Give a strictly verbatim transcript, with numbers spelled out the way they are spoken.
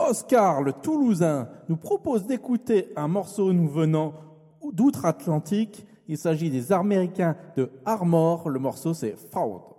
Oscar, le Toulousain, nous propose d'écouter un morceau nous venant d'outre-Atlantique. Il s'agit des Américains de Armor. Le morceau, c'est Fraud.